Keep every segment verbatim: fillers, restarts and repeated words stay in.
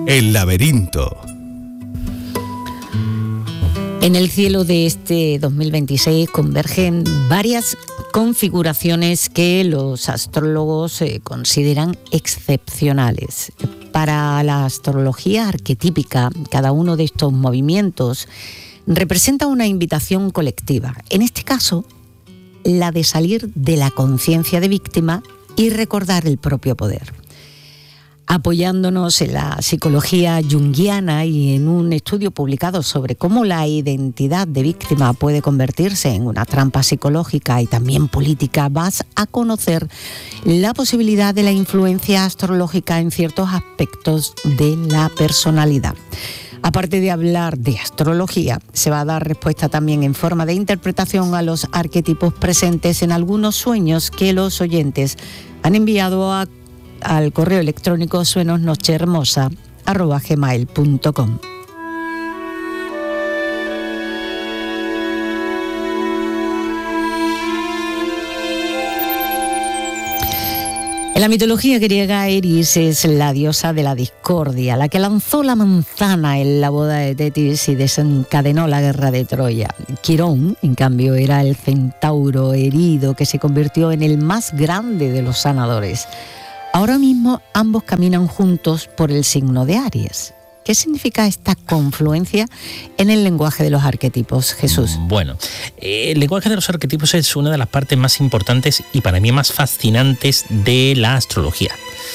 El laberinto. En el cielo de este dos mil veintiséis convergen varias configuraciones que los astrólogos eh, consideran excepcionales. Para la astrología arquetípica, cada uno de estos movimientos representa una invitación colectiva. En este caso, la de salir de la conciencia de víctima y recordar el propio poder. Apoyándonos en la psicología junguiana y en un estudio publicado sobre cómo la identidad de víctima puede convertirse en una trampa psicológica y también política, vas a conocer la posibilidad de la influencia astrológica en ciertos aspectos de la personalidad. Aparte de hablar de astrología, se va a dar respuesta también en forma de interpretación a los arquetipos presentes en algunos sueños que los oyentes han enviado a al correo electrónico suenosnochehermosa arroba gmail punto com. En la mitología griega, Eris es la diosa de la discordia, la que lanzó la manzana en la boda de Tetis y desencadenó la guerra de Troya. Quirón, en cambio, era el centauro herido que se convirtió en el más grande de los sanadores. Ahora mismo ambos caminan juntos por el signo de Aries. ¿Qué significa esta confluencia en el lenguaje de los arquetipos, Jesús? Bueno, el lenguaje de los arquetipos es una de las partes más importantes y para mí más fascinantes de la astrología.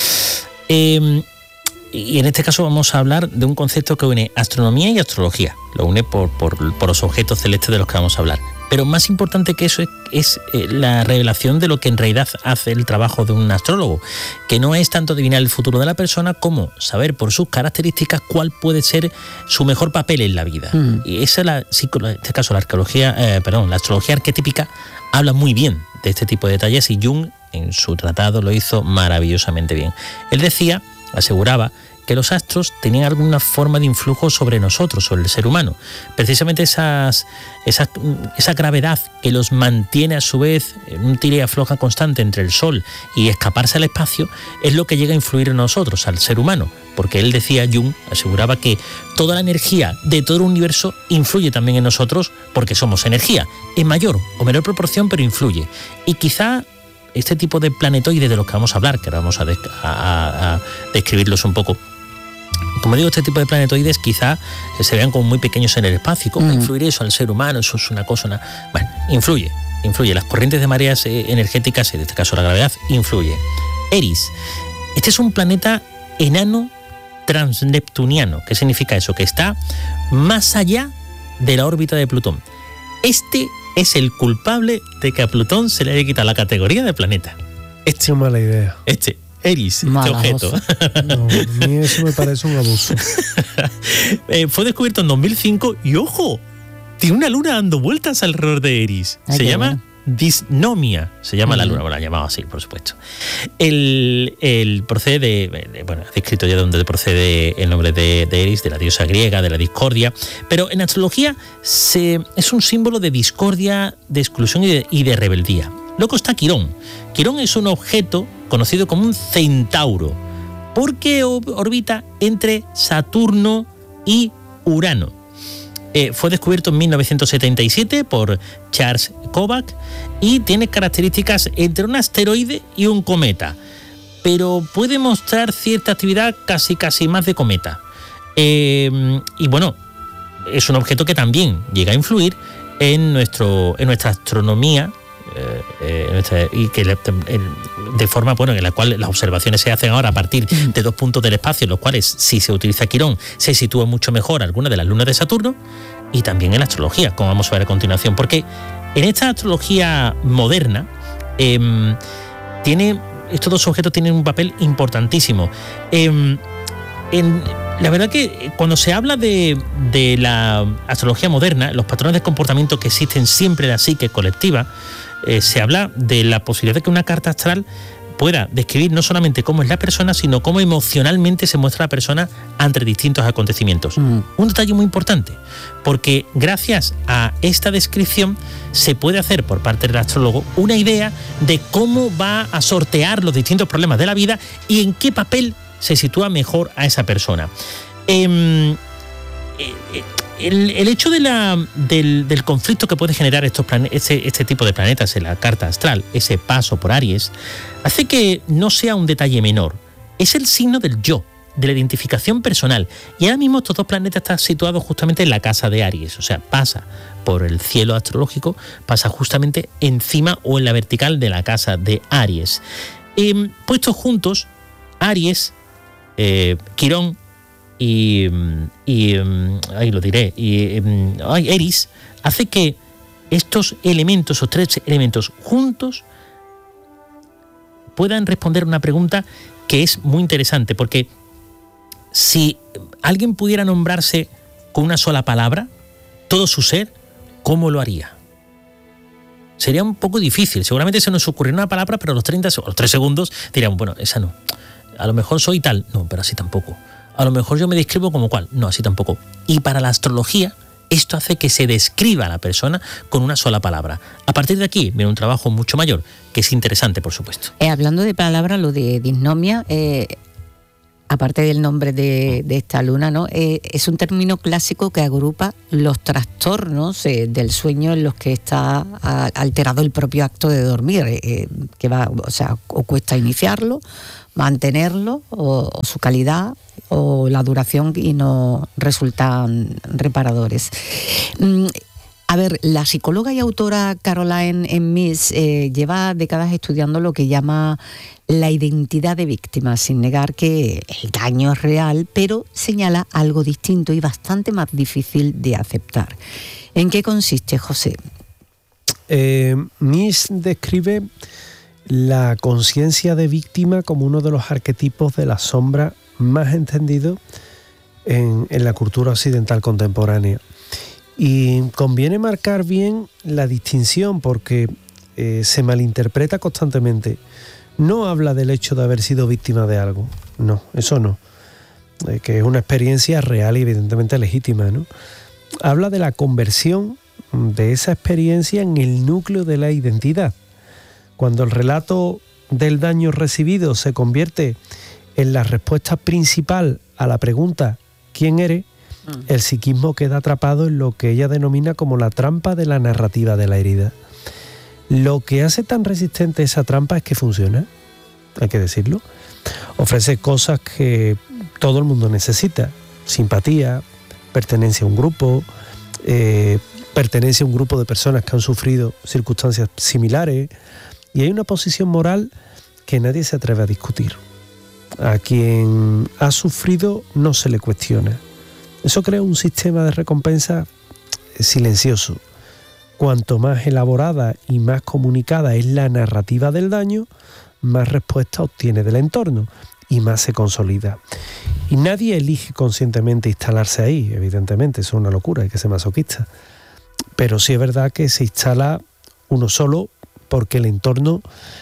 Eh, y en este caso vamos a hablar de un concepto que une astronomía y astrología. Lo une por, por, por los objetos celestes de los que vamos a hablar. Pero más importante que eso es, es eh, la revelación de lo que en realidad hace el trabajo de un astrólogo, que no es tanto adivinar el futuro de la persona como saber por sus características cuál puede ser su mejor papel en la vida. Mm. Y esa es la, en este caso la arqueología, eh, perdón, la astrología arquetípica habla muy bien de este tipo de detalles y Jung en su tratado lo hizo maravillosamente bien. Él decía, aseguraba, que los astros tenían alguna forma de influjo sobre nosotros, sobre el ser humano. Precisamente esas, esa, esa gravedad que los mantiene a su vez en un tira y afloja constante entre el Sol y escaparse al espacio, es lo que llega a influir en nosotros, al ser humano. Porque él decía, Jung, aseguraba que toda la energía de todo el universo influye también en nosotros porque somos energía, en mayor o menor proporción, pero influye. Y quizá este tipo de planetoides de los que vamos a hablar, que ahora vamos a, de, a, a, a describirlos un poco, como digo, este tipo de planetoides quizá se vean como muy pequeños en el espacio. ¿Cómo mm. influir eso al ser humano? Eso es una cosa... Una... Bueno, influye, influye. Las corrientes de mareas eh, energéticas, en este caso la gravedad, influye. Eris. Este es un planeta enano transneptuniano. ¿Qué significa eso? Que está más allá de la órbita de Plutón. Este es el culpable de que a Plutón se le haya quitado la categoría de planeta. Este. Qué mala idea. Este. Eris, Mala este objeto. No, a mí eso me parece un abuso. eh, fue descubierto en dos mil cinco y, ojo, tiene una luna dando vueltas alrededor de Eris. Ay, se llama bueno. Disnomia, se llama mm. la luna, bueno, la han llamado así, por supuesto. El, el procede de, bueno, ha descrito ya de dónde procede el nombre de, de Eris, de la diosa griega, de la discordia, pero en astrología se, es un símbolo de discordia, de exclusión y de, y de rebeldía. Luego está Quirón. Quirón es un objeto conocido como un centauro, porque orbita entre Saturno y Urano. Eh, fue descubierto en mil novecientos setenta y siete por Charles Kovac y tiene características entre un asteroide y un cometa, pero puede mostrar cierta actividad casi casi más de cometa. Eh, y bueno, es un objeto que también llega a influir en, nuestro, en nuestra astronomía, Eh, eh, y que de forma bueno en la cual las observaciones se hacen ahora a partir de dos puntos del espacio, en los cuales si se utiliza Quirón se sitúa mucho mejor alguna de las lunas de Saturno, y también en la astrología, como vamos a ver a continuación, porque en esta astrología moderna eh, tiene estos dos objetos tienen un papel importantísimo. Eh, en, la verdad que cuando se habla de, de la astrología moderna, los patrones de comportamiento que existen siempre en la psique colectiva, Eh, se habla de la posibilidad de que una carta astral pueda describir no solamente cómo es la persona, sino cómo emocionalmente se muestra la persona ante distintos acontecimientos. Mm. Un detalle muy importante, porque gracias a esta descripción se puede hacer por parte del astrólogo una idea de cómo va a sortear los distintos problemas de la vida y en qué papel se sitúa mejor a esa persona. Eh, el, el hecho de la, del, del conflicto que puede generar estos plane, este, este tipo de planetas en la carta astral, ese paso por Aries, hace que no sea un detalle menor. Es el signo del yo, de la identificación personal. Y ahora mismo estos dos planetas están situados justamente en la casa de Aries, o sea, pasa por el cielo astrológico, pasa justamente encima o en la vertical de la casa de Aries. Eh, puestos juntos, Aries, eh, Quirón y, y ahí lo diré, y ay, Eris, hace que estos elementos, o tres elementos juntos, puedan responder una pregunta que es muy interesante, porque si alguien pudiera nombrarse con una sola palabra, todo su ser, ¿cómo lo haría? Sería un poco difícil. Seguramente se nos ocurriría una palabra, pero a los treinta o los tres segundos diríamos, bueno, esa no. A lo mejor soy tal, no, pero así tampoco. A lo mejor yo me describo como cual, no, así tampoco. Y para la astrología, esto hace que se describa a la persona con una sola palabra. A partir de aquí viene un trabajo mucho mayor, que es interesante, por supuesto. Eh, hablando de palabras, lo de disnomia, eh, aparte del nombre de, de esta luna, ¿no? Eh, es un término clásico que agrupa los trastornos eh, del sueño en los que está a, alterado el propio acto de dormir, eh, que va, o sea, o cuesta iniciarlo, mantenerlo, o, o su calidad, o la duración, y no resultan reparadores. Mm, A ver, la psicóloga y autora Caroline Myss eh, lleva décadas estudiando lo que llama la identidad de víctima, sin negar que el daño es real, pero señala algo distinto y bastante más difícil de aceptar. ¿En qué consiste, José? Eh, Myss describe la conciencia de víctima como uno de los arquetipos de la sombra más entendido en, en la cultura occidental contemporánea. Y conviene marcar bien la distinción, porque eh, se malinterpreta constantemente. No habla del hecho de haber sido víctima de algo, no, eso no, eh, que es una experiencia real y evidentemente legítima, ¿no? Habla de la conversión de esa experiencia en el núcleo de la identidad. Cuando el relato del daño recibido se convierte en la respuesta principal a la pregunta ¿quién eres?, el psiquismo queda atrapado en lo que ella denomina como la trampa de la narrativa de la herida. Lo que hace tan resistente esa trampa es que funciona, hay que decirlo. Ofrece cosas que todo el mundo necesita: simpatía, pertenencia a un grupo, eh, pertenencia a un grupo de personas que han sufrido circunstancias similares, y hay una posición moral que nadie se atreve a discutir. A quien ha sufrido no se le cuestiona. Eso crea un sistema de recompensa silencioso. Cuanto más elaborada y más comunicada es la narrativa del daño, más respuesta obtiene del entorno y más se consolida. Y nadie elige conscientemente instalarse ahí, evidentemente, eso es una locura, hay que ser masoquista. Pero sí es verdad que se instala uno solo porque el entorno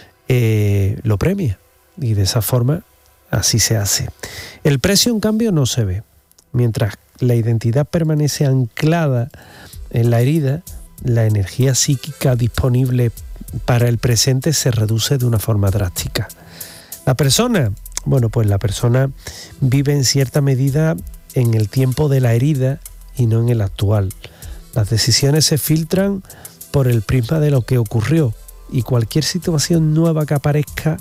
eh, lo premia, y de esa forma así se hace. El precio, en cambio, no se ve. Mientras la identidad permanece anclada en la herida, la energía psíquica disponible para el presente se reduce de una forma drástica. La persona, bueno, pues la persona vive en cierta medida en el tiempo de la herida y no en el actual. Las decisiones se filtran por el prisma de lo que ocurrió, y cualquier situación nueva que aparezca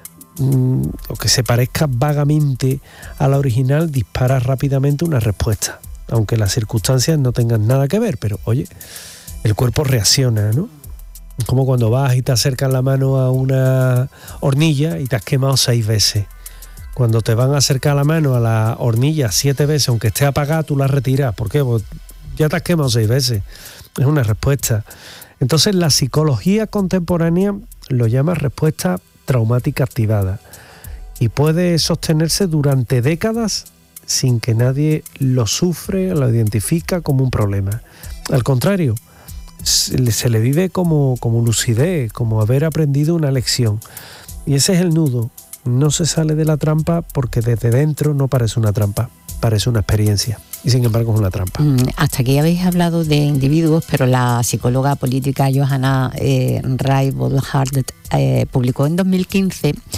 o que se parezca vagamente a la original dispara rápidamente una respuesta, aunque las circunstancias no tengan nada que ver, pero oye, el cuerpo reacciona, ¿no? Es como cuando vas y te acercas la mano a una hornilla y te has quemado seis veces. Cuando te van a acercar la mano a la hornilla siete veces, aunque esté apagada, tú la retiras. ¿Por qué? Pues ya te has quemado seis veces. Es una respuesta. Entonces la psicología contemporánea lo llama respuesta traumática activada, y puede sostenerse durante décadas sin que nadie lo sufre o lo identifica como un problema. Al contrario, se, se le vive como, como lucidez, como haber aprendido una lección. Y ese es el nudo. No se sale de la trampa porque desde dentro no parece una trampa, parece una experiencia. Y sin embargo es una trampa. Hasta aquí habéis hablado de individuos, pero la psicóloga política Johanna eh, Ray-Bodelhart eh, publicó en dos mil quince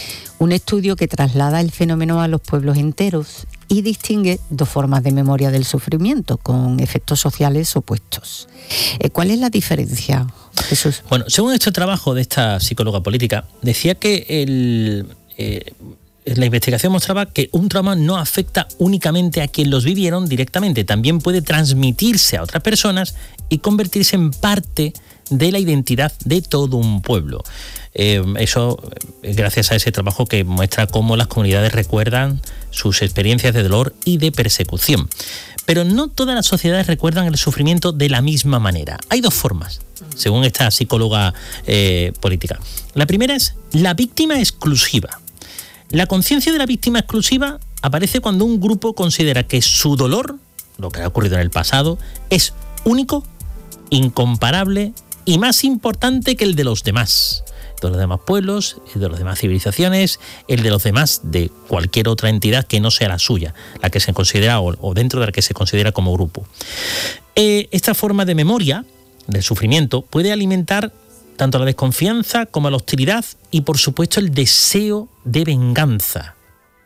un estudio que traslada el fenómeno a los pueblos enteros y distingue dos formas de memoria del sufrimiento con efectos sociales opuestos. ¿Cuál es la diferencia, Jesús? Bueno, según este trabajo de esta psicóloga política, decía que el, eh, la investigación mostraba que un trauma no afecta únicamente a quienes los vivieron directamente, también puede transmitirse a otras personas y convertirse en parte de la identidad de todo un pueblo. Eh, eso gracias a ese trabajo que muestra cómo las comunidades recuerdan sus experiencias de dolor y de persecución. Pero no todas las sociedades recuerdan el sufrimiento de la misma manera. Hay dos formas, según esta psicóloga eh, política. La primera es la víctima exclusiva. La conciencia de la víctima exclusiva aparece cuando un grupo considera que su dolor, lo que ha ocurrido en el pasado, es único, incomparable y más importante que el de los demás. De los demás pueblos, el de las demás civilizaciones, el de los demás de cualquier otra entidad que no sea la suya, la que se considera o, o dentro de la que se considera como grupo. Eh, esta forma de memoria del sufrimiento puede alimentar tanto la desconfianza como la hostilidad y, por supuesto, el deseo de venganza.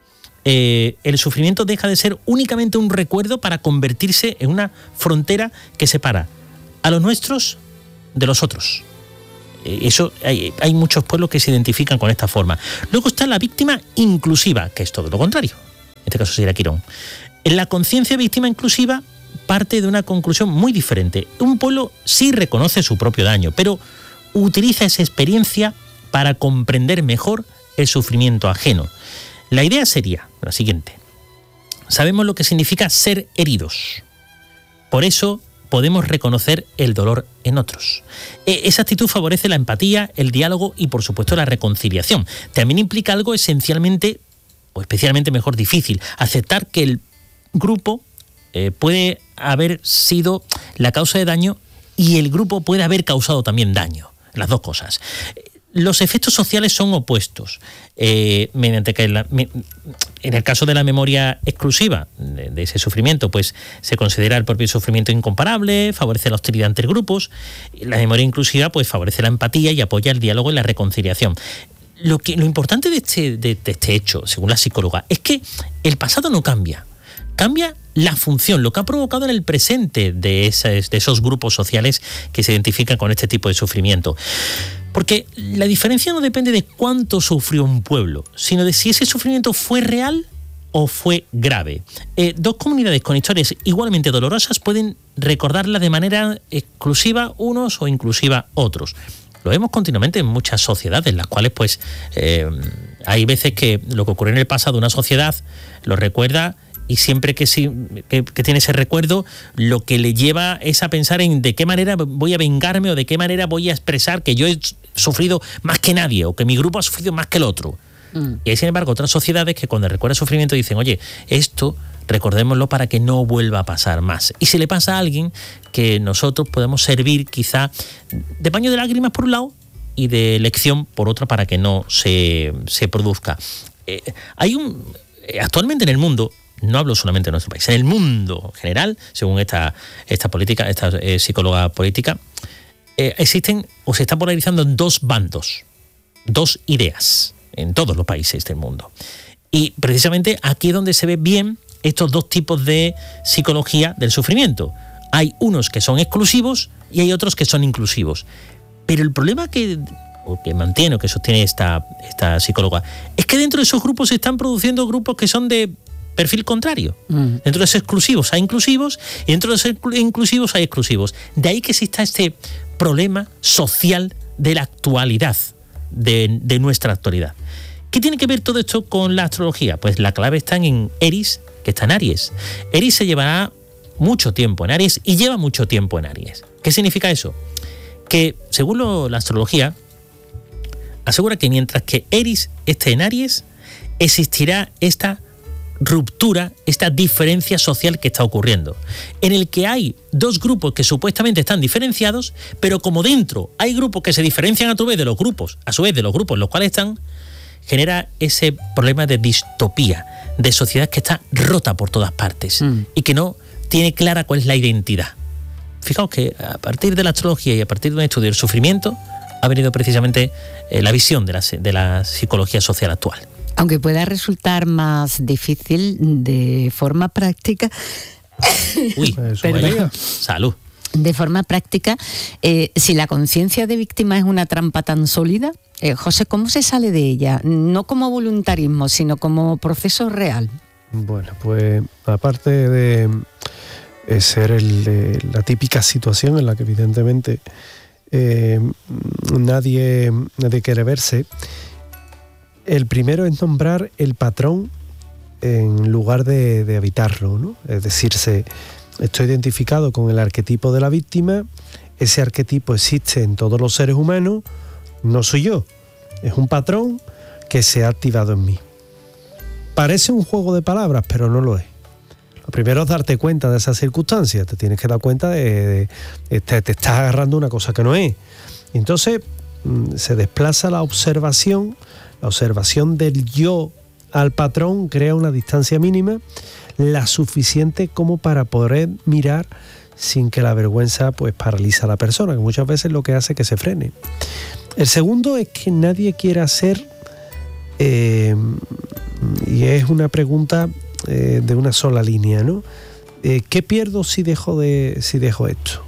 Eh, el sufrimiento deja de ser únicamente un recuerdo para convertirse en una frontera que separa a los nuestros de los otros. Eso hay, hay muchos pueblos que se identifican con esta forma. Luego está la víctima inclusiva, que es todo lo contrario. En este caso sería Quirón. En la conciencia víctima inclusiva parte de una conclusión muy diferente. Un pueblo sí reconoce su propio daño, pero utiliza esa experiencia para comprender mejor el sufrimiento ajeno. La idea sería la siguiente. Sabemos lo que significa ser heridos. Por eso podemos reconocer el dolor en otros. Esa actitud favorece la empatía, el diálogo y, por supuesto, la reconciliación. También implica algo esencialmente, o especialmente mejor, difícil, aceptar que el grupo eh, puede haber sido la causa de daño y el grupo puede haber causado también daño. Las dos cosas. Los efectos sociales son opuestos, eh, mediante que la, en el caso de la memoria exclusiva de, de ese sufrimiento, pues se considera el propio sufrimiento incomparable, favorece la hostilidad entre grupos. La memoria inclusiva pues favorece la empatía y apoya el diálogo y la reconciliación. Lo, que, lo importante de este, de, de este hecho, según la psicóloga, es que el pasado no cambia. Cambia la función, lo que ha provocado en el presente de, esas, de esos grupos sociales que se identifican con este tipo de sufrimiento. Porque la diferencia no depende de cuánto sufrió un pueblo, sino de si ese sufrimiento fue real o fue grave. Eh, dos comunidades con historias igualmente dolorosas pueden recordarla de manera exclusiva unos o inclusiva otros. Lo vemos continuamente en muchas sociedades, las cuales pues eh, hay veces que lo que ocurrió en el pasado una sociedad lo recuerda. Y siempre que, sí, que, que tiene ese recuerdo, lo que le lleva es a pensar en de qué manera voy a vengarme o de qué manera voy a expresar que yo he sufrido más que nadie o que mi grupo ha sufrido más que el otro. Mm. Y hay, sin embargo, otras sociedades que cuando recuerdan sufrimiento dicen, oye, esto recordémoslo para que no vuelva a pasar más. Y si le pasa a alguien, que nosotros podemos servir quizá de paño de lágrimas por un lado y de lección por otra para que no se, se produzca. Eh, hay un... Actualmente en el mundo, no hablo solamente de nuestro país, en el mundo general, según esta, esta política, esta eh, psicóloga política, eh, existen o se está polarizando en dos bandos, dos ideas en todos los países del mundo. Y precisamente aquí es donde se ve bien estos dos tipos de psicología del sufrimiento. Hay unos que son exclusivos y hay otros que son inclusivos. Pero el problema que, o que mantiene o que sostiene esta, esta psicóloga es que dentro de esos grupos se están produciendo grupos que son de perfil contrario. Mm. Dentro de esos exclusivos hay inclusivos y dentro de esos inclusivos hay exclusivos. De ahí que exista este problema social de la actualidad, de, de nuestra actualidad. ¿Qué tiene que ver todo esto con la astrología? Pues la clave está en Eris, que está en Aries. Eris se llevará mucho tiempo en Aries y lleva mucho tiempo en Aries. ¿Qué significa eso? Que según lo, la astrología asegura que mientras que Eris esté en Aries existirá esta ruptura, esta diferencia social que está ocurriendo, en el que hay dos grupos que supuestamente están diferenciados, pero como dentro hay grupos que se diferencian a su vez de los grupos, a su vez de los grupos en los cuales están, genera ese problema de distopía, de sociedad que está rota por todas partes mm. y que no tiene clara cuál es la identidad. Fijaos que a partir de la astrología y a partir de un estudio del sufrimiento ha venido precisamente eh, la visión de la, de la psicología social actual. Aunque pueda resultar más difícil de forma práctica. Uy, perdón. Salud. De forma práctica, eh, si la conciencia de víctima es una trampa tan sólida, eh, José, ¿cómo se sale de ella? No como voluntarismo, sino como proceso real. Bueno, pues aparte de eh, ser el, eh, la típica situación en la que evidentemente eh, nadie, nadie quiere verse, el primero es nombrar el patrón en lugar de, de evitarlo, ¿no? Es decirse, estoy identificado con el arquetipo de la víctima, ese arquetipo existe en todos los seres humanos, no soy yo, es un patrón que se ha activado en mí. Parece un juego de palabras, pero no lo es. Lo primero es darte cuenta de esas circunstancias, te tienes que dar cuenta de, de, de te, te estás agarrando una cosa que no es. Y entonces se desplaza la observación, la observación del yo al patrón crea una distancia mínima, la suficiente como para poder mirar sin que la vergüenza pues paraliza a la persona, que muchas veces lo que hace es que se frene. El segundo es que nadie quiera hacer, eh, y es una pregunta eh, de una sola línea, ¿no? Eh, ¿Qué pierdo si dejo, de, si dejo esto?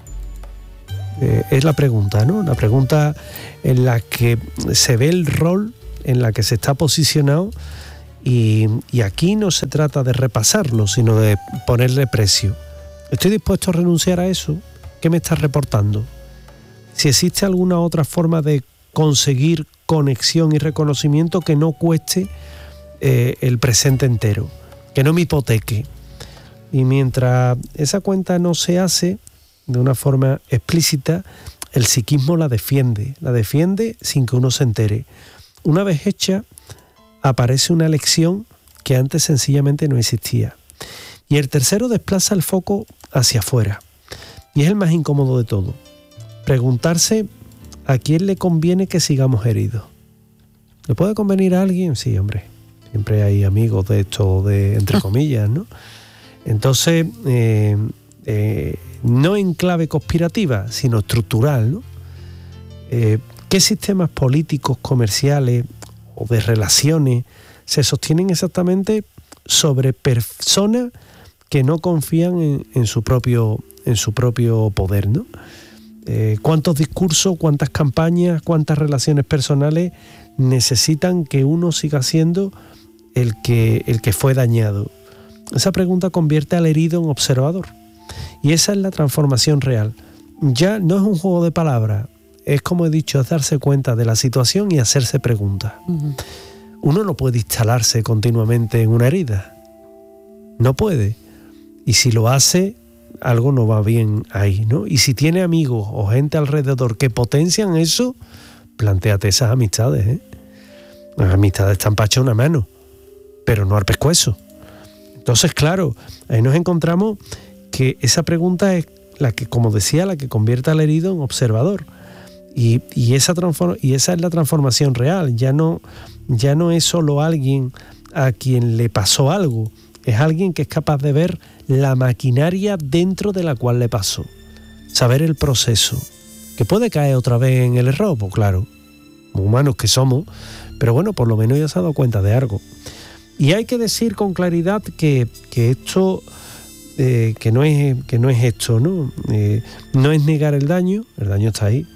Eh, es la pregunta, ¿no? La pregunta en la que se ve el rol en la que se está posicionado. Y, y aquí no se trata de repasarlo, sino de ponerle precio. ¿Estoy dispuesto a renunciar a eso? ¿Qué me estás reportando? Si existe alguna otra forma de conseguir conexión y reconocimiento que no cueste eh, el presente entero, que no me hipoteque. Y mientras esa cuenta no se hace de una forma explícita, el psiquismo la defiende, la defiende sin que uno se entere. Una vez hecha, aparece una lección que antes sencillamente no existía. Y el tercero desplaza el foco hacia afuera. Y es el más incómodo de todo. Preguntarse a quién le conviene que sigamos heridos. ¿Le puede convenir a alguien? Sí, hombre. Siempre hay amigos de esto, de entre comillas, ¿no? Entonces, eh, eh, no en clave conspirativa, sino estructural, ¿no? Eh, ¿Qué sistemas políticos, comerciales o de relaciones se sostienen exactamente sobre personas que no confían en, en, su, propio, en su propio poder, ¿no? Eh, ¿Cuántos discursos, cuántas campañas, cuántas relaciones personales necesitan que uno siga siendo el que, el que fue dañado? Esa pregunta convierte al herido en observador. Y esa es la transformación real. Ya no es un juego de palabras, es, como he dicho, es darse cuenta de la situación y hacerse preguntas. Uh-huh. Uno no puede instalarse continuamente en una herida. No puede. Y si lo hace, algo no va bien ahí, ¿no? Y si tiene amigos o gente alrededor que potencian eso, plantéate esas amistades, ¿eh? Las amistades están para echar una mano, pero no al pescuezo. Entonces, claro, ahí nos encontramos que esa pregunta es la que, como decía, la que convierte al herido en observador. Y, y, esa transform- y esa es la transformación real. Ya no, ya no es solo alguien a quien le pasó algo, es alguien que es capaz de ver la maquinaria dentro de la cual le pasó, saber el proceso, que puede caer otra vez en el error, pues claro, humanos que somos, pero bueno, por lo menos ya se ha dado cuenta de algo. Y hay que decir con claridad que, que esto, eh, que, no es, que no es esto, ¿no? Eh, no es negar el daño, el daño está ahí,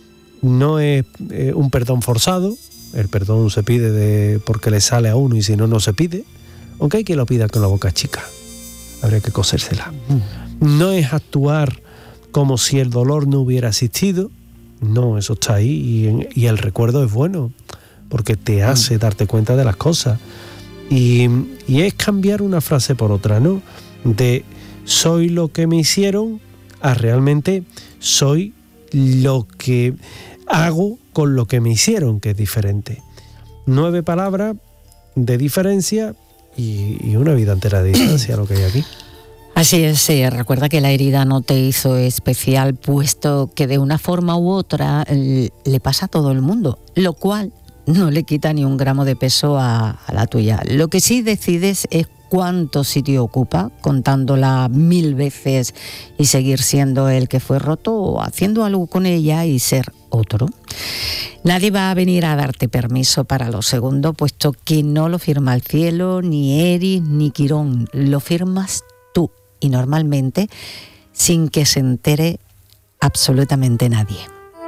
no es eh, un perdón forzado, el perdón se pide de, porque le sale a uno y si no, no se pide, aunque hay quien lo pida con la boca chica, habría que cosérsela. No es actuar como si el dolor no hubiera existido, no, eso está ahí y, y el recuerdo es bueno, porque te hace darte cuenta de las cosas. Y, y es cambiar una frase por otra, ¿no? De soy lo que me hicieron a realmente soy lo que hago con lo que me hicieron, que es diferente. Nueve palabras de diferencia y, y una vida entera de distancia lo que hay aquí. Así es, eh, recuerda que la herida no te hizo especial, puesto que de una forma u otra eh, le pasa a todo el mundo, lo cual no le quita ni un gramo de peso a, a la tuya. Lo que sí decides es cuánto sitio ocupa, contándola mil veces y seguir siendo el que fue roto, o haciendo algo con ella y ser otro. Nadie va a venir a darte permiso para lo segundo, puesto que no lo firma el cielo, ni Eris, ni Quirón, lo firmas tú, y normalmente sin que se entere absolutamente nadie.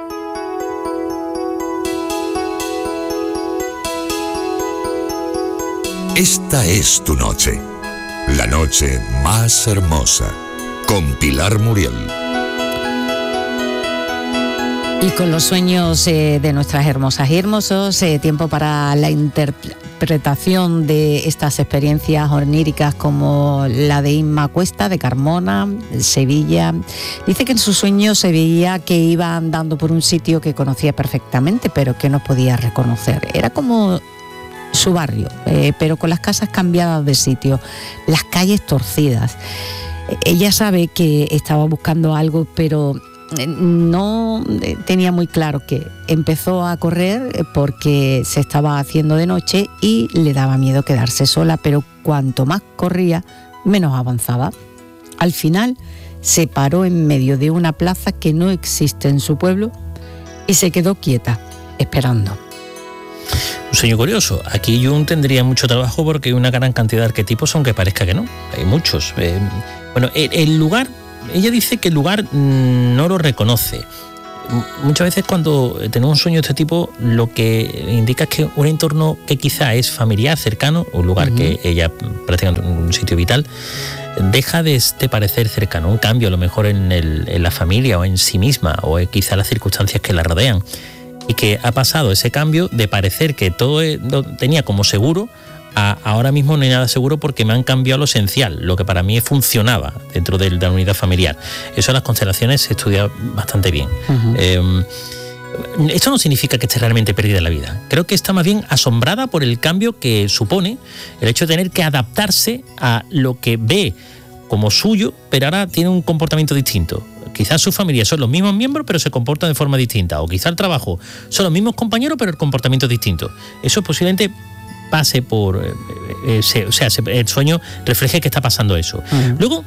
Esta es tu noche, la noche más hermosa, con Pilar Muriel. Y con los sueños eh, de nuestras hermosas y hermosos, eh, tiempo para la interpretación de estas experiencias oníricas como la de Inma Cuesta, de Carmona, Sevilla. Dice que en sus sueños se veía que iba andando por un sitio que conocía perfectamente, pero que no podía reconocer. Era como su barrio, eh, pero con las casas cambiadas de sitio, las calles torcidas. Ella sabe que estaba buscando algo, pero no tenía muy claro qué. Empezó a correr porque se estaba haciendo de noche y le daba miedo quedarse sola, pero cuanto más corría, menos avanzaba. Al final se paró en medio de una plaza que no existe en su pueblo y se quedó quieta, esperando. Un sueño curioso. Aquí Jung tendría mucho trabajo porque hay una gran cantidad de arquetipos, aunque parezca que no. Hay muchos. Eh, bueno, el, el lugar, ella dice que el lugar no lo reconoce. Muchas veces cuando tenemos un sueño de este tipo, lo que indica es que un entorno que quizá es familiar, cercano, un lugar uh-huh. que ella prácticamente un sitio vital, deja de, de parecer cercano. Un cambio a lo mejor en, el, en la familia o en sí misma, o quizá las circunstancias que la rodean. Y que ha pasado ese cambio de parecer que todo lo tenía como seguro a ahora mismo no hay nada seguro porque me han cambiado lo esencial, lo que para mí funcionaba dentro de la unidad familiar. Eso en las constelaciones se estudia bastante bien. Uh-huh. Eh, esto no significa que esté realmente perdida en la vida. Creo que está más bien asombrada por el cambio que supone el hecho de tener que adaptarse a lo que ve como suyo, pero ahora tiene un comportamiento distinto. Quizás sus familias son los mismos miembros, pero se comportan de forma distinta. O quizás el trabajo son los mismos compañeros, pero el comportamiento es distinto. Eso posiblemente pase por... Eh, eh, se, o sea, se, el sueño refleje que está pasando eso. Uh-huh. Luego,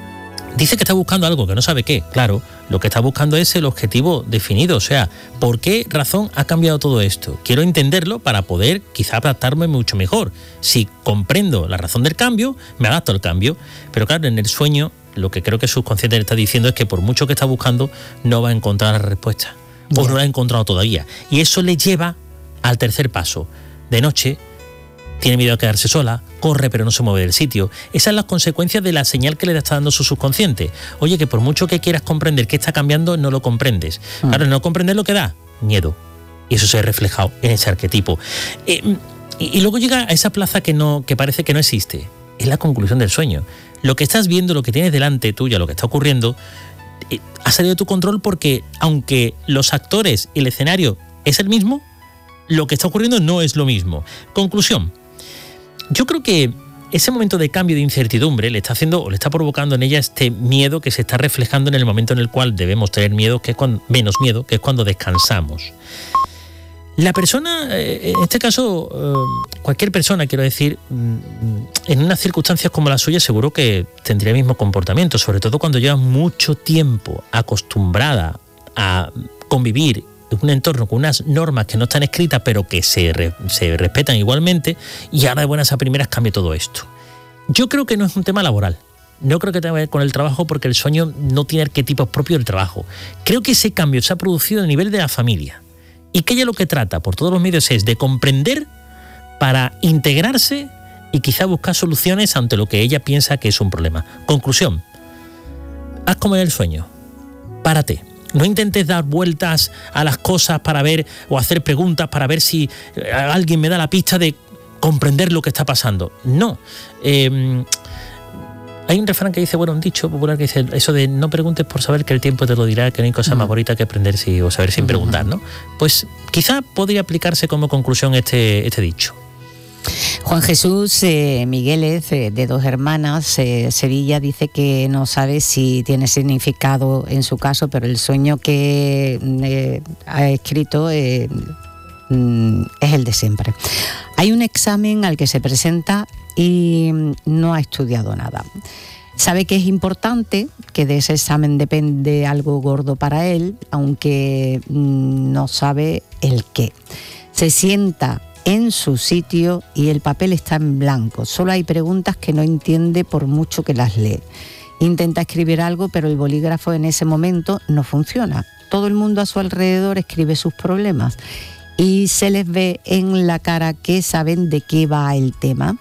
dice que está buscando algo que no sabe qué. Claro, lo que está buscando es el objetivo definido. O sea, ¿por qué razón ha cambiado todo esto? Quiero entenderlo para poder quizá adaptarme mucho mejor. Si comprendo la razón del cambio, me adapto al cambio. Pero claro, en el sueño, lo que creo que su subconsciente le está diciendo es que por mucho que está buscando, no va a encontrar la respuesta. O no la ha encontrado todavía. Y eso le lleva al tercer paso. De noche, tiene miedo a quedarse sola, corre pero no se mueve del sitio. Esas son las consecuencias de la señal que le está dando su subconsciente. Oye, que por mucho que quieras comprender qué está cambiando, no lo comprendes. Mm. Claro, no comprender lo que da, miedo. Y eso se ha reflejado en ese arquetipo. Eh, y, y luego llega a esa plaza que, no, que parece que no existe. Es la conclusión del sueño. Lo que estás viendo, lo que tienes delante tuya, lo que está ocurriendo, eh, ha salido de tu control porque aunque los actores y el escenario es el mismo, lo que está ocurriendo no es lo mismo. Conclusión. Yo creo que ese momento de cambio de incertidumbre le está haciendo o le está provocando en ella este miedo que se está reflejando en el momento en el cual debemos tener miedo, que es cuando, menos miedo, que es cuando descansamos. La persona, en este caso, cualquier persona, quiero decir, en unas circunstancias como la suya, seguro que tendría el mismo comportamiento, sobre todo cuando lleva mucho tiempo acostumbrada a convivir en un entorno con unas normas que no están escritas, pero que se, re, se respetan igualmente, y ahora de buenas a primeras cambia todo esto. Yo creo que no es un tema laboral. No creo que tenga que ver con el trabajo, porque el sueño no tiene arquetipos propios del trabajo. Creo que ese cambio se ha producido a nivel de la familia. Y que ella lo que trata por todos los medios es de comprender para integrarse y quizá buscar soluciones ante lo que ella piensa que es un problema. Conclusión, haz como en el sueño, párate. No intentes dar vueltas a las cosas para ver o hacer preguntas para ver si alguien me da la pista de comprender lo que está pasando. No. Eh, Hay un refrán que dice, bueno, un dicho popular que dice eso de no preguntes por saber que el tiempo te lo dirá, que no hay cosa más bonita que aprender si, o saber sin preguntar, ¿no? Pues quizá podría aplicarse como conclusión este, este dicho. Juan Jesús eh, Migueles, eh, de Dos Hermanas, eh, Sevilla, dice que no sabe si tiene significado en su caso, pero el sueño que eh, ha escrito... Eh, mm, es el de siempre. Hay un examen al que se presenta y no ha estudiado nada. Sabe que es importante, que de ese examen depende algo gordo para él, aunque mm, no sabe el qué. Se sienta en su sitio y el papel está en blanco. Solo hay preguntas que no entiende por mucho que las lee. Intenta escribir algo, pero el bolígrafo en ese momento no funciona. Todo el mundo a su alrededor escribe sus problemas y se les ve en la cara que saben de qué va el tema.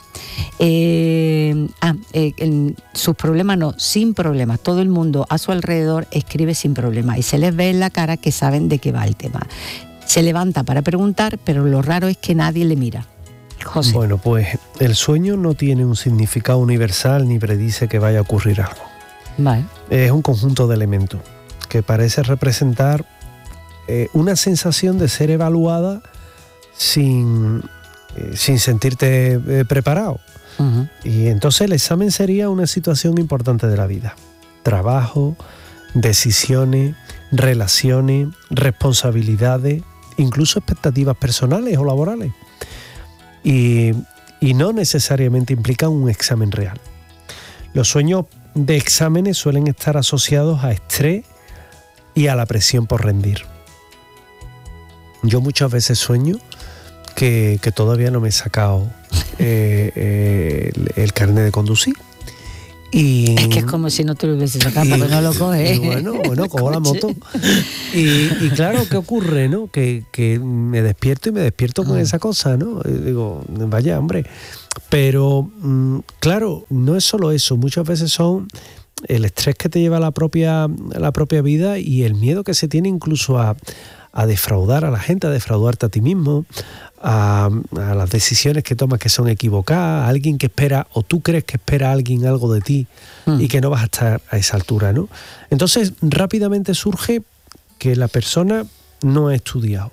Eh, ah, eh, el, sus problemas no, sin problemas. Todo el mundo a su alrededor escribe sin problemas y se les ve en la cara que saben de qué va el tema. Se levanta para preguntar, pero lo raro es que nadie le mira. José. Bueno, pues el sueño no tiene un significado universal ni predice que vaya a ocurrir algo. Vale. Es un conjunto de elementos que parece representar eh, una sensación de ser evaluada sin, eh, sin sentirte eh, preparado. Uh-huh. Y entonces el examen sería una situación importante de la vida. Trabajo, decisiones, relaciones, responsabilidades, incluso expectativas personales o laborales. Y, y no necesariamente implican un examen real. Los sueños de exámenes suelen estar asociados a estrés y a la presión por rendir. Yo muchas veces sueño que, que todavía no me he sacado eh, eh, el, el carnet de conducir. Y, es que es como si no te lo hubiese sacado, porque no lo coges. Bueno, bueno, cojo la moto. Y, y claro, ¿qué ocurre, no? Que, que me despierto y me despierto con ah. esa cosa, ¿no? Y digo, vaya, hombre. Pero, mmm, claro, no es solo eso. Muchas veces son el estrés que te lleva a la propia, a la propia vida y el miedo que se tiene incluso a, a defraudar a la gente, a defraudarte a ti mismo, A, a las decisiones que tomas que son equivocadas, a alguien que espera o tú crees que espera a alguien algo de ti mm. y que no vas a estar a esa altura, ¿no? Entonces rápidamente surge que la persona no ha estudiado.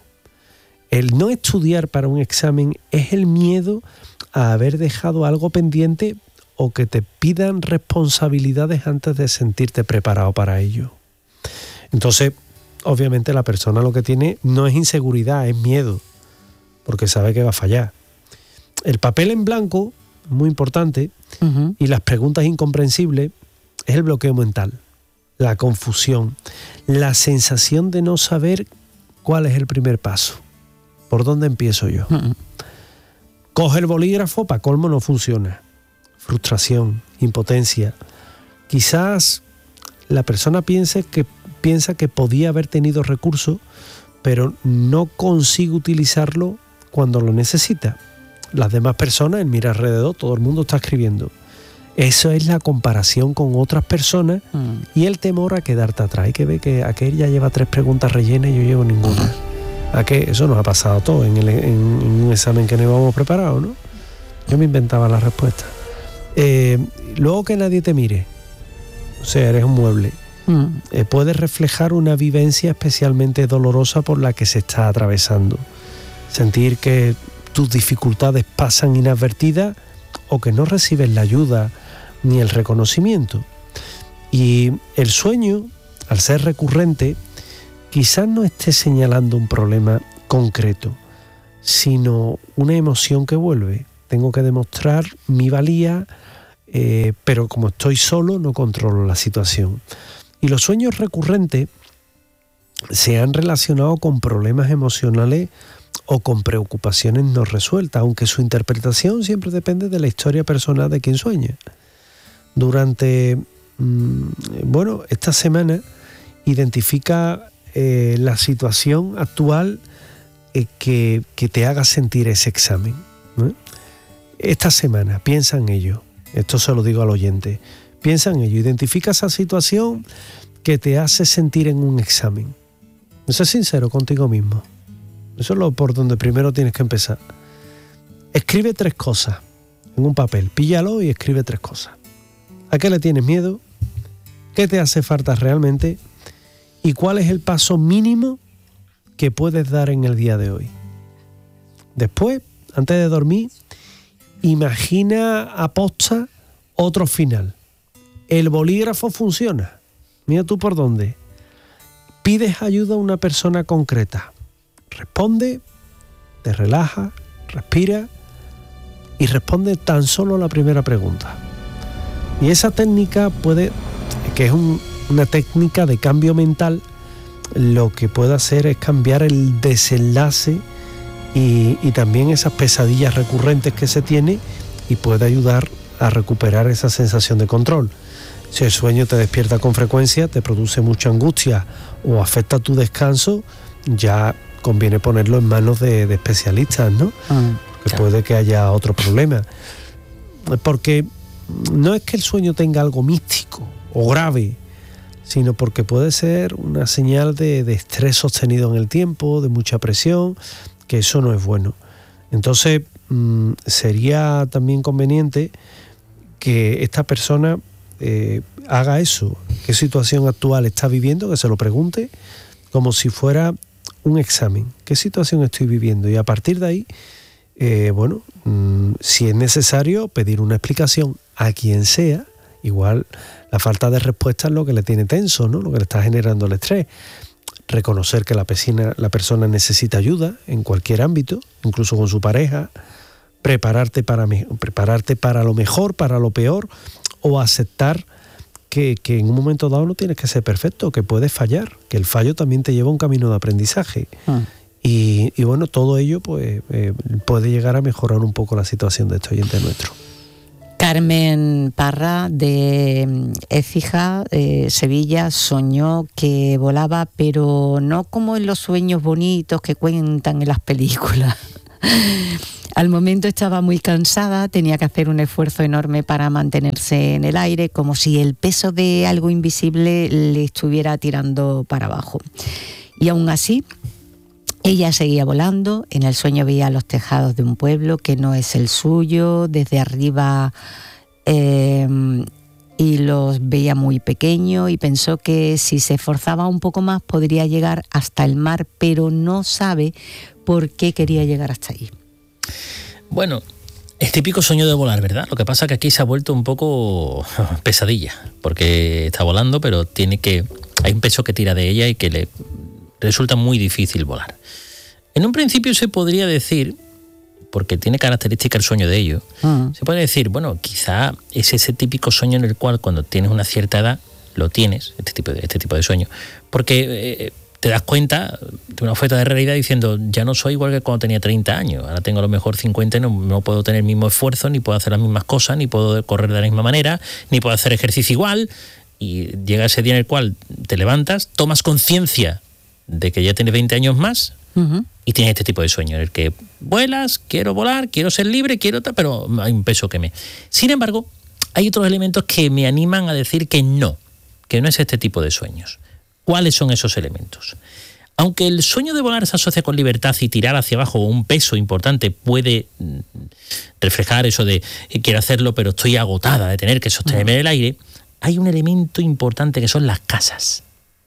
El no estudiar para un examen es el miedo a haber dejado algo pendiente o que te pidan responsabilidades antes de sentirte preparado para ello. Entonces, obviamente la persona lo que tiene no es inseguridad, es miedo, porque sabe que va a fallar. El papel en blanco, muy importante, uh-huh. y las preguntas incomprensibles, es el bloqueo mental, la confusión, la sensación de no saber cuál es el primer paso, por dónde empiezo yo. Uh-huh. Coge el bolígrafo, para colmo no funciona. Frustración, impotencia. Quizás la persona piense que, piensa que podía haber tenido recursos, pero no consigue utilizarlo cuando lo necesita. Las demás personas, él mira alrededor, todo el mundo está escribiendo. Eso es la comparación con otras personas mm. y el temor a quedarte atrás. Hay que ver que aquel ya lleva tres preguntas rellenas y yo llevo ninguna. ¿A qué? Eso nos ha pasado a todos en, el, en, en un examen que no íbamos preparados, ¿no? Yo me inventaba la respuesta. Eh, luego que nadie te mire, o sea, eres un mueble. Mm. Eh, puedes reflejar una vivencia especialmente dolorosa por la que se está atravesando. Sentir que tus dificultades pasan inadvertidas o que no recibes la ayuda ni el reconocimiento. Y el sueño, al ser recurrente, quizás no esté señalando un problema concreto, sino una emoción que vuelve. Tengo que demostrar mi valía, eh, pero como estoy solo, no controlo la situación. Y los sueños recurrentes se han relacionado con problemas emocionales o con preocupaciones no resueltas, aunque su interpretación siempre depende de la historia personal de quien sueña. Durante, mmm, bueno, esta semana identifica eh, la situación actual eh, que, que te haga sentir ese examen, ¿no? Esta semana, piensa en ello. Esto se lo digo al oyente. Piensa en ello. Identifica esa situación que te hace sentir en un examen. Sé sincero contigo mismo. Eso es lo por donde primero tienes que empezar. Escribe tres cosas en un papel. Píllalo y escribe tres cosas. ¿A qué le tienes miedo? ¿Qué te hace falta realmente? ¿Y cuál es el paso mínimo que puedes dar en el día de hoy? Después, antes de dormir, imagina aposta otro final. El bolígrafo funciona. Mira tú por dónde. Pides ayuda a una persona concreta. Responde te relajas, respira y responde tan solo a la primera pregunta. Y esa técnica puede, que es un, una técnica de cambio mental, lo que puede hacer es cambiar el desenlace y, y también esas pesadillas recurrentes que se tiene, y puede ayudar a recuperar esa sensación de control. Si el sueño te despierta con frecuencia, te produce mucha angustia o afecta tu descanso, ya conviene ponerlo en manos de, de especialistas, ¿no? Mm, que claro. Puede que haya otro problema. Porque no es que el sueño tenga algo místico o grave, sino porque puede ser una señal de, de estrés sostenido en el tiempo, de mucha presión, que eso no es bueno. Entonces, mmm, sería también conveniente que esta persona eh, haga eso, qué situación actual está viviendo, que se lo pregunte como si fuera un examen, qué situación estoy viviendo, y a partir de ahí, eh, bueno, mmm, si es necesario pedir una explicación a quien sea. Igual la falta de respuesta es lo que le tiene tenso, ¿no? Lo que le está generando el estrés. Reconocer que la persona, la persona necesita ayuda en cualquier ámbito, incluso con su pareja, prepararte para, prepararte para lo mejor, para lo peor, o aceptar que, que en un momento dado no tienes que ser perfecto, que puedes fallar, que el fallo también te lleva a un camino de aprendizaje. Ah. Y, y bueno, todo ello pues eh, puede llegar a mejorar un poco la situación de este oyente nuestro. Carmen Parra, de Écija, eh, Sevilla, soñó que volaba, pero no como en los sueños bonitos que cuentan en las películas. Al momento estaba muy cansada, tenía que hacer un esfuerzo enorme para mantenerse en el aire, como si el peso de algo invisible le estuviera tirando para abajo. Y aún así, ella seguía volando. En el sueño veía los tejados de un pueblo que no es el suyo, desde arriba, eh, y los veía muy pequeños, y pensó que si se esforzaba un poco más podría llegar hasta el mar, pero no sabe por qué quería llegar hasta ahí. Bueno, es típico sueño de volar, ¿verdad? Lo que pasa es que aquí se ha vuelto un poco pesadilla, porque está volando, pero tiene que hay un peso que tira de ella y que le resulta muy difícil volar. En un principio se podría decir, porque tiene característica el sueño de ello, uh-huh. se puede decir, bueno, quizá es ese típico sueño en el cual cuando tienes una cierta edad, lo tienes, este tipo de, este tipo de sueño, porque eh, te das cuenta de una oferta de realidad diciendo, ya no soy igual que cuando tenía treinta años, ahora tengo a lo mejor cincuenta y no, no puedo tener el mismo esfuerzo, ni puedo hacer las mismas cosas, ni puedo correr de la misma manera, ni puedo hacer ejercicio igual, y llega ese día en el cual te levantas, tomas conciencia de que ya tienes veinte años más, uh-huh. y tienes este tipo de sueño en el que vuelas, quiero volar, quiero ser libre, quiero tal, pero hay un peso que me... Sin embargo, hay otros elementos que me animan a decir que no, que no es este tipo de sueños. ¿Cuáles son esos elementos? Aunque el sueño de volar se asocia con libertad y tirar hacia abajo un peso importante puede reflejar eso de quiero hacerlo pero estoy agotada de tener que sostenerme en el aire, hay un elemento importante que son las casas.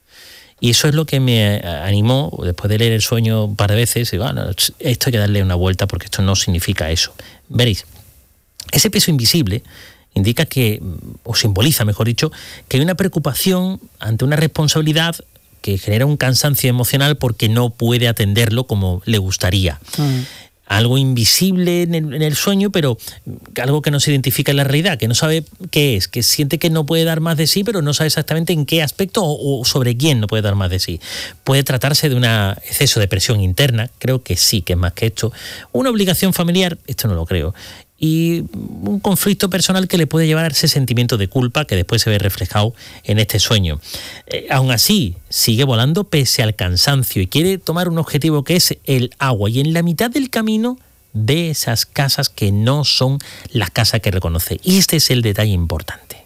Y eso es lo que me animó, después de leer el sueño un par de veces, y bueno, esto hay que darle una vuelta porque esto no significa eso. Veréis, ese peso invisible indica que, o simboliza, mejor dicho, que hay una preocupación ante una responsabilidad que genera un cansancio emocional porque no puede atenderlo como le gustaría. Mm. Algo invisible en el, en el sueño, pero algo que no se identifica en la realidad, que no sabe qué es, que siente que no puede dar más de sí, pero no sabe exactamente en qué aspecto o, o sobre quién no puede dar más de sí. Puede tratarse de un exceso de presión interna, creo que sí, que es más que esto. Una obligación familiar, esto no lo creo. Y un conflicto personal que le puede llevar a ese sentimiento de culpa que después se ve reflejado en este sueño. Eh, aún así, sigue volando pese al cansancio y quiere tomar un objetivo que es el agua. Y en la mitad del camino ve esas casas que no son las casas que reconoce. Y este es el detalle importante.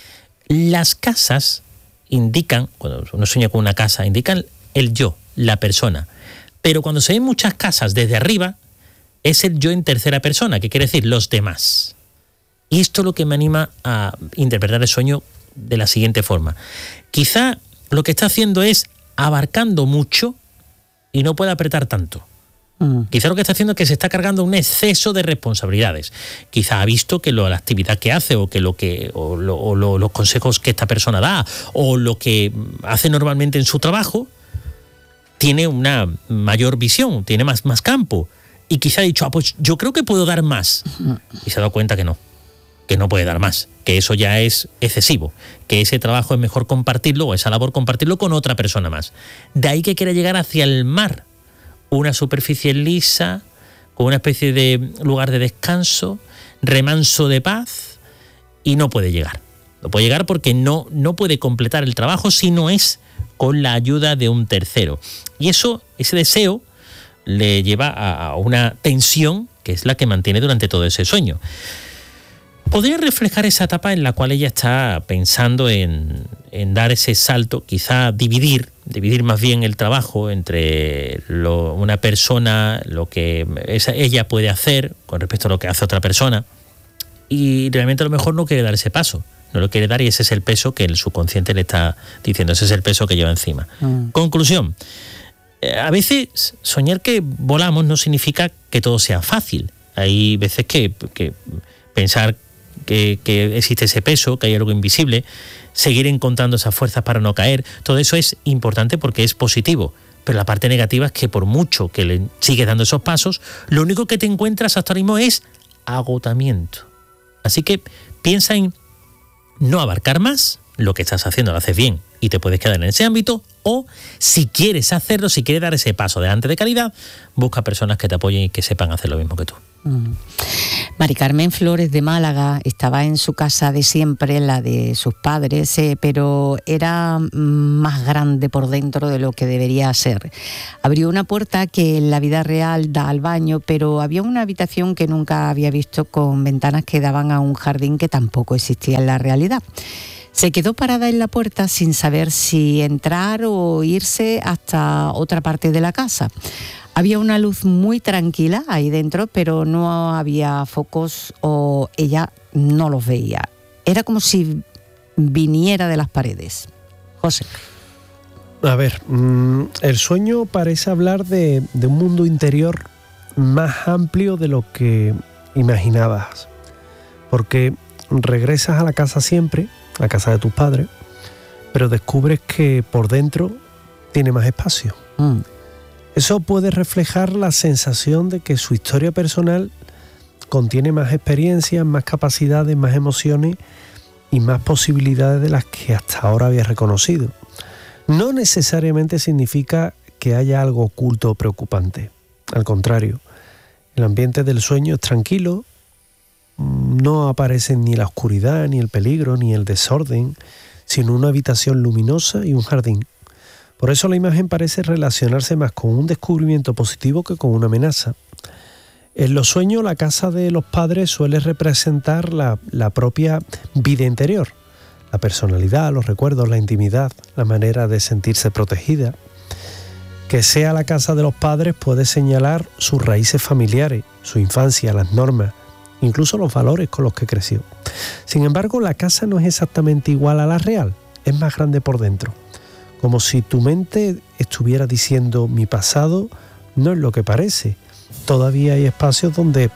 Las casas indican, cuando uno sueña con una casa, indican el yo, la persona. Pero cuando se ven muchas casas desde arriba, es el yo en tercera persona, que quiere decir los demás. Y esto es lo que me anima a interpretar el sueño de la siguiente forma. Quizá lo que está haciendo es abarcando mucho y no puede apretar tanto. Mm. Quizá lo que está haciendo es que se está cargando un exceso de responsabilidades. Quizá ha visto que lo, la actividad que hace o que lo que o, lo, o lo, los consejos que esta persona da o lo que hace normalmente en su trabajo tiene una mayor visión, tiene más, más campo. y quizá ha dicho, ah, pues yo creo que puedo dar más. Y se ha dado cuenta que no, que no puede dar más, que eso ya es excesivo, que ese trabajo es mejor compartirlo, o esa labor compartirlo con otra persona más. De ahí que quiera llegar hacia el mar, una superficie lisa, con una especie de lugar de descanso, remanso de paz, y no puede llegar. No puede llegar porque no, no puede completar el trabajo si no es con la ayuda de un tercero. Y eso, ese deseo, le lleva a, a una tensión que es la que mantiene durante todo ese sueño. Podría reflejar esa etapa en la cual ella está pensando en, en dar ese salto, quizá dividir, dividir más bien el trabajo entre lo, una persona, lo que esa, ella puede hacer con respecto a lo que hace otra persona, y realmente a lo mejor no quiere dar ese paso, no lo quiere dar, y ese es el peso que el subconsciente le está diciendo, ese es el peso que lleva encima. Mm. Conclusión, eh, a veces soñar que volamos no significa que todo sea fácil. Hay veces que, que pensar Que, que existe ese peso, que hay algo invisible, seguir encontrando esas fuerzas para no caer, todo eso es importante porque es positivo, pero la parte negativa es que por mucho que le sigues dando esos pasos, lo único que te encuentras hasta ahora mismo es agotamiento. Así que piensa en no abarcar más, lo que estás haciendo lo haces bien y te puedes quedar en ese ámbito, o si quieres hacerlo, si quieres dar ese paso delante de calidad, busca personas que te apoyen y que sepan hacer lo mismo que tú. Mm. Mari Carmen Flores de Málaga estaba en su casa de siempre, la de sus padres, eh, pero era más grande por dentro de lo que debería ser. Abrió una puerta que en la vida real da al baño, pero había una habitación que nunca había visto, con ventanas que daban a un jardín que tampoco existía en la realidad. Se quedó parada en la puerta sin saber si entrar o irse hasta otra parte de la casa. Había una luz muy tranquila ahí dentro, pero no había focos o ella no los veía. Era como si viniera de las paredes. José. A ver, el sueño parece hablar de, de un mundo interior más amplio de lo que imaginabas. Porque regresas a la casa siempre, la casa de tus padres, pero descubres que por dentro tiene más espacio. Mm. Eso puede reflejar la sensación de que su historia personal contiene más experiencias, más capacidades, más emociones y más posibilidades de las que hasta ahora había reconocido. No necesariamente significa que haya algo oculto o preocupante. Al contrario, el ambiente del sueño es tranquilo, no aparecen ni la oscuridad, ni el peligro, ni el desorden, sino una habitación luminosa y un jardín. Por eso la imagen parece relacionarse más con un descubrimiento positivo que con una amenaza. En los sueños, la casa de los padres suele representar la, la propia vida interior, la personalidad, los recuerdos, la intimidad, la manera de sentirse protegida. Que sea la casa de los padres puede señalar sus raíces familiares, su infancia, las normas, incluso los valores con los que creció. Sin embargo, la casa no es exactamente igual a la real, es más grande por dentro. Como si tu mente estuviera diciendo, mi pasado no es lo que parece. Todavía hay espacios donde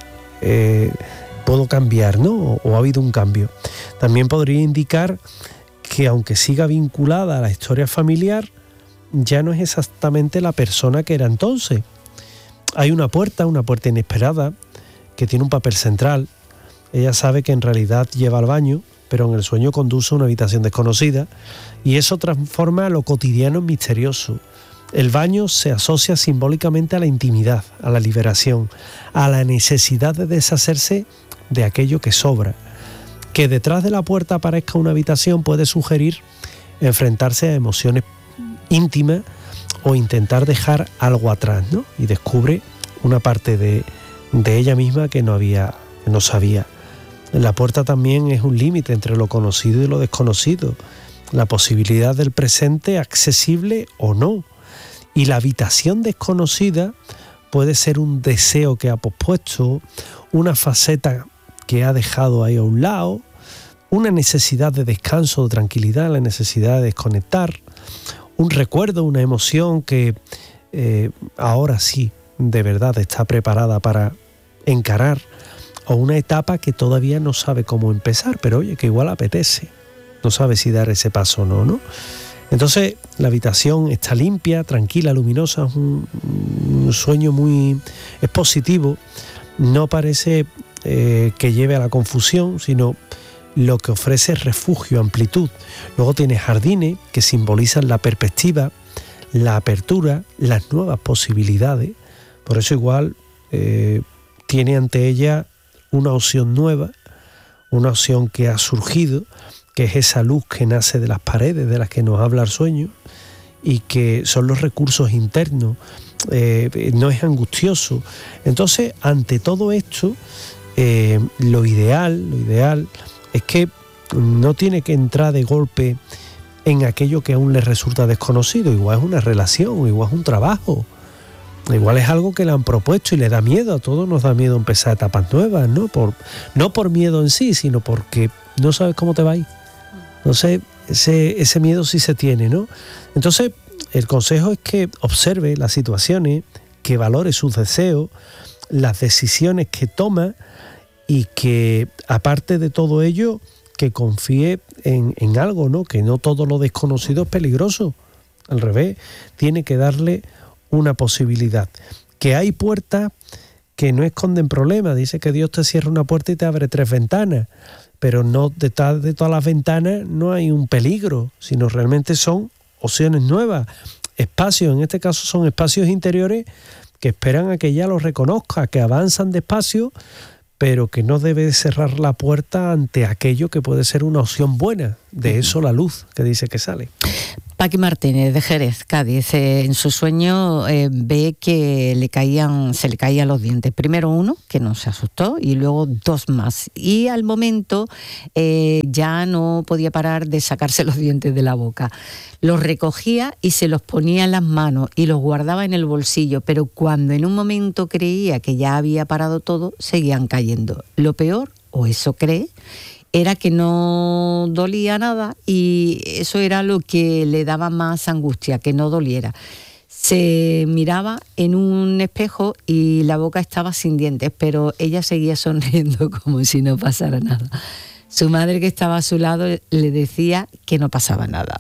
eh, puedo cambiar, ¿no? O, o ha habido un cambio. También podría indicar que aunque siga vinculada a la historia familiar, ya no es exactamente la persona que era entonces. Hay una puerta, una puerta inesperada, que tiene un papel central. Ella sabe que en realidad lleva al baño, pero en el sueño conduce a una habitación desconocida, y eso transforma lo cotidiano en misterioso. El baño se asocia simbólicamente a la intimidad, a la liberación, a la necesidad de deshacerse de aquello que sobra. Que detrás de la puerta aparezca una habitación puede sugerir enfrentarse a emociones íntimas o intentar dejar algo atrás, ¿no? Y descubre una parte de, de ella misma que no había, que no sabía. La puerta también es un límite entre lo conocido y lo desconocido, la posibilidad del presente accesible o no. Y la habitación desconocida puede ser un deseo que ha pospuesto, una faceta que ha dejado ahí a un lado, una necesidad de descanso, de tranquilidad, la necesidad de desconectar, un recuerdo, una emoción que eh, ahora sí, de verdad, está preparada para encarar, o una etapa que todavía no sabe cómo empezar, pero oye, que igual apetece, no sabe si dar ese paso o no, ¿no? Entonces la habitación está limpia, tranquila, luminosa, es un, un un sueño muy es positivo, no parece eh, que lleve a la confusión, sino lo que ofrece es refugio, amplitud. Luego tiene jardines que simbolizan la perspectiva, la apertura, las nuevas posibilidades. Por eso igual eh, tiene ante ella una opción nueva, una opción que ha surgido, que es esa luz que nace de las paredes de las que nos habla el sueño, y que son los recursos internos, eh, no es angustioso. Entonces, ante todo esto, eh, lo ideal, lo ideal es que no tiene que entrar de golpe en aquello que aún le resulta desconocido. Igual es una relación, igual es un trabajo, igual es algo que le han propuesto y le da miedo. A todos nos da miedo empezar etapas nuevas, ¿no? Por, no por miedo en sí, sino porque no sabes cómo te va a ir. Entonces, ese, ese miedo sí se tiene, ¿no? Entonces, el consejo es que observe las situaciones, que valore sus deseos, las decisiones que toma, y que, aparte de todo ello, que confíe en, en algo, ¿no? Que no todo lo desconocido es peligroso. Al revés, tiene que darle una posibilidad. Que hay puertas que no esconden problemas. Dice que Dios te cierra una puerta y te abre tres ventanas. Pero no detrás de todas las ventanas no hay un peligro, sino realmente son opciones nuevas. Espacios, en este caso son espacios interiores que esperan a que ella los reconozca, que avanzan despacio, pero que no debe cerrar la puerta ante aquello que puede ser una opción buena. De eso la luz que dice que sale. Paqui Martínez, de Jerez, Cádiz, eh, en su sueño eh, ve que le caían, se le caían los dientes. Primero uno, que no se asustó, y luego dos más. Y al momento eh, ya no podía parar de sacarse los dientes de la boca. Los recogía y se los ponía en las manos y los guardaba en el bolsillo, pero cuando en un momento creía que ya había parado todo, seguían cayendo. Lo peor, o eso cree, era que no dolía nada, y eso era lo que le daba más angustia, que no doliera. Se miraba en un espejo y la boca estaba sin dientes, pero ella seguía sonriendo como si no pasara nada. Su madre, que estaba a su lado, le decía que no pasaba nada.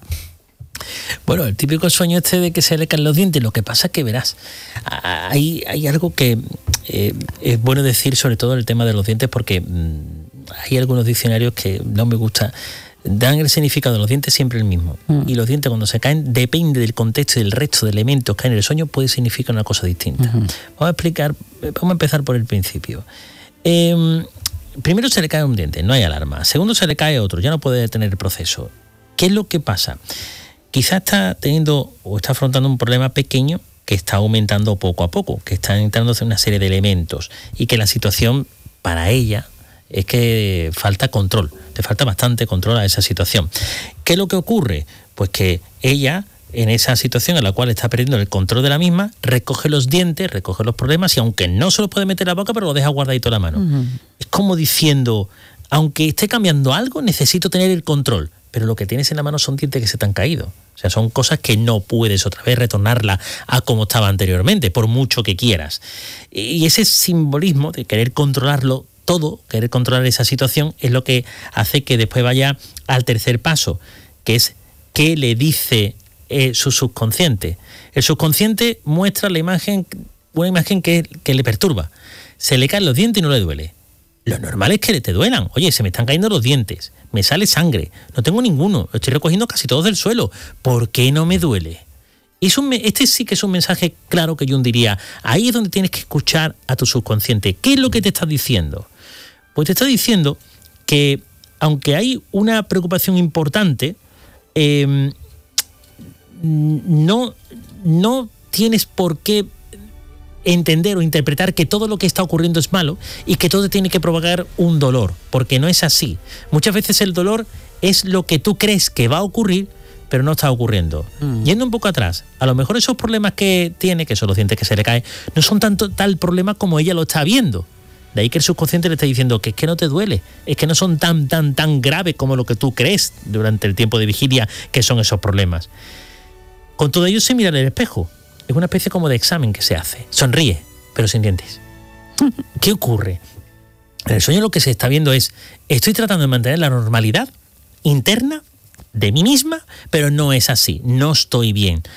Bueno, el típico sueño este de que se le caen los dientes. Lo que pasa es que, verás, hay, hay algo que eh, es bueno decir, sobre todo el tema de los dientes, porque mmm, hay algunos diccionarios que no me gusta, dan el significado de los dientes siempre el mismo. Mm. Y los dientes, cuando se caen, depende del contexto y del resto de elementos que hay en el sueño, puede significar una cosa distinta. Uh-huh. Vamos a explicar, vamos a empezar por el principio. Eh, primero se le cae un diente, no hay alarma. Segundo, se le cae otro, ya no puede detener el proceso. ¿Qué es lo que pasa? Quizás está teniendo o está afrontando un problema pequeño que está aumentando poco a poco, que está entrándose una serie de elementos, y que la situación para ella es que falta control, le falta bastante control a esa situación. ¿Qué es lo que ocurre? Pues que ella, en esa situación en la cual está perdiendo el control de la misma, recoge los dientes, recoge los problemas, y aunque no se los puede meter en la boca, pero lo deja guardadito en la mano. Uh-huh. Es como diciendo, aunque esté cambiando algo, necesito tener el control, pero lo que tienes en la mano son dientes que se te han caído. O sea, son cosas que no puedes otra vez retornarla a como estaba anteriormente, por mucho que quieras. Y ese simbolismo de querer controlarlo todo, querer controlar esa situación, es lo que hace que después vaya al tercer paso, que es qué le dice eh, su subconsciente. El subconsciente muestra la imagen, una imagen que, que le perturba. Se le caen los dientes y no le duele. Lo normal es que te duelan. Oye, se me están cayendo los dientes, me sale sangre, no tengo ninguno, estoy recogiendo casi todos del suelo. ¿Por qué no me duele? Es un, este sí que es un mensaje claro que Jung diría, ahí es donde tienes que escuchar a tu subconsciente. ¿Qué es lo que te está diciendo? Pues te está diciendo que, aunque hay una preocupación importante, eh, no, no tienes por qué entender o interpretar que todo lo que está ocurriendo es malo y que todo tiene que provocar un dolor, porque no es así. Muchas veces el dolor es lo que tú crees que va a ocurrir, pero no está ocurriendo. Mm. Yendo un poco atrás, a lo mejor esos problemas que tiene, que son los dientes que se le caen, no son tanto tal problema como ella lo está viendo. De ahí que el subconsciente le está diciendo que es que no te duele, es que no son tan, tan, tan graves como lo que tú crees durante el tiempo de vigilia que son esos problemas. Con todo ello se mira en el espejo. Es una especie como de examen que se hace. Sonríe, pero sin dientes. ¿Qué ocurre? En el sueño lo que se está viendo es, estoy tratando de mantener la normalidad interna de mí misma, pero no es así, no estoy bien.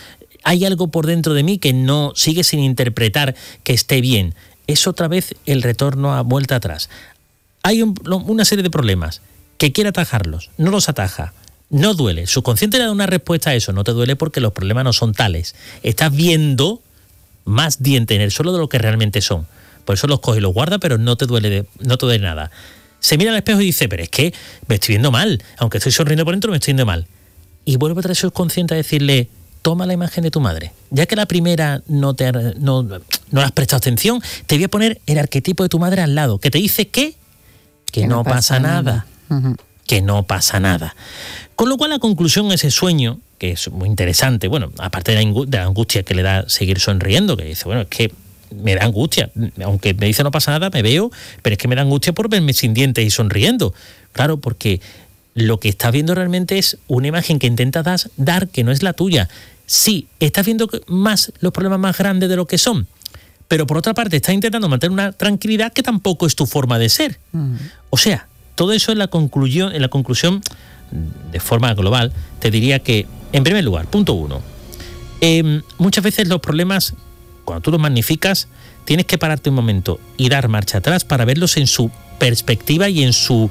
hay algo por dentro de mí que no sigue sin interpretar que esté bien. Es otra vez el retorno a vuelta atrás. Hay un, una serie de problemas que quiere atajarlos, no los ataja, no duele. Subconsciente le da una respuesta a eso, no te duele porque los problemas no son tales. Estás viendo más dientes en el suelo de lo que realmente son. Por eso los coge y los guarda, pero no te duele, de, no te duele nada. Se mira al espejo y dice, pero es que me estoy viendo mal, aunque estoy sonriendo por dentro, me estoy viendo mal. Y vuelve a traer subconsciente a decirle, toma la imagen de tu madre. Ya que la primera no te no, no le has prestado atención, te voy a poner el arquetipo de tu madre al lado, que te dice que, que, que no, no pasa, pasa nada. nada. Uh-huh. Que no pasa nada. Con lo cual la conclusión de ese sueño, que es muy interesante, bueno, aparte de la, ingu- de la angustia que le da seguir sonriendo, que dice, bueno, es que me da angustia, aunque me dice no pasa nada, me veo, pero es que me da angustia por verme sin dientes y sonriendo. Claro, porque lo que estás viendo realmente es una imagen que intentas dar que no es la tuya. Sí, estás viendo más los problemas más grandes de lo que son, pero por otra parte estás intentando mantener una tranquilidad que tampoco es tu forma de ser. Uh-huh. O sea, todo eso en la conclusión, en la conclusión, de forma global, te diría que, en primer lugar, punto uno, eh, muchas veces los problemas, cuando tú los magnificas, tienes que pararte un momento y dar marcha atrás para verlos en su perspectiva y en su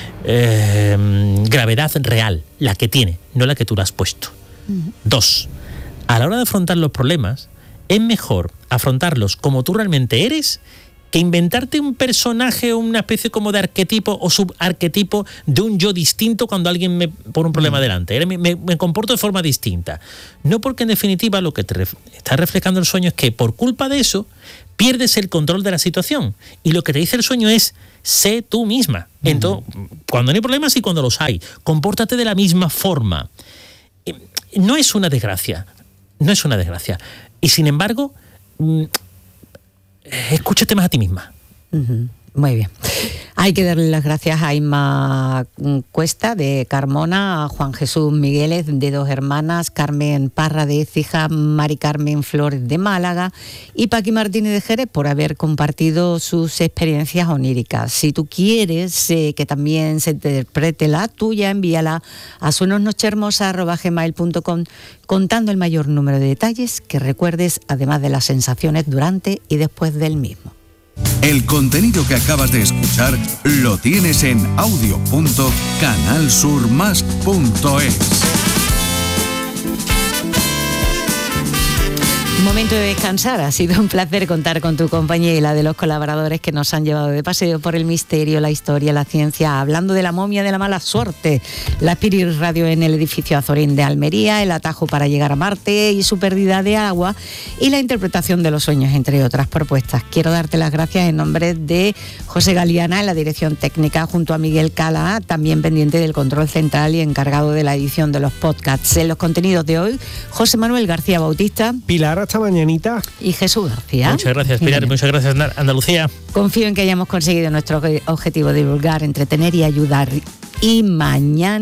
eh, gravedad real, la que tiene, no la que tú le has puesto. Uh-huh. Dos, a la hora de afrontar los problemas, es mejor afrontarlos como tú realmente eres que inventarte un personaje o una especie como de arquetipo o subarquetipo de un yo distinto cuando alguien me pone un problema mm. delante. Me, me, me comporto de forma distinta. No, porque en definitiva lo que te ref- está reflejando el sueño es que por culpa de eso pierdes el control de la situación. Y lo que te dice el sueño es, sé tú misma. Mm. Entonces, cuando no hay problemas y cuando los hay, compórtate de la misma forma. No es una desgracia. No es una desgracia. Y sin embargo, escúchate más a ti misma. Uh-huh. Muy bien. Hay que darle las gracias a Inma Cuesta de Carmona, a Juan Jesús Migueles de Dos Hermanas, Carmen Parra de Écija, Mari Carmen Flores de Málaga y Paqui Martínez de Jerez por haber compartido sus experiencias oníricas. Si tú quieres eh, que también se interprete la tuya, envíala a sueñosnochehermosa arroba gmail punto com contando el mayor número de detalles que recuerdes, además de las sensaciones durante y después del mismo. El contenido que acabas de escuchar lo tienes en audio punto canal sur más punto es. Momento de descansar. Ha sido un placer contar con tu compañía y la de los colaboradores que nos han llevado de paseo por el misterio, la historia, la ciencia, hablando de la momia de la mala suerte, la Spirit Radio en el edificio Azorín de Almería, el atajo para llegar a Marte y su pérdida de agua y la interpretación de los sueños, entre otras propuestas. Quiero darte las gracias en nombre de José Galiana en la dirección técnica, junto a Miguel Cala, también pendiente del control central y encargado de la edición de los podcasts. En los contenidos de hoy, José Manuel García Bautista, Pilar, hasta mañanita. Y Jesús García. Muchas gracias, Pilar. Muchas gracias, Andalucía. Confío en que hayamos conseguido nuestro objetivo de divulgar, entretener y ayudar. Y mañana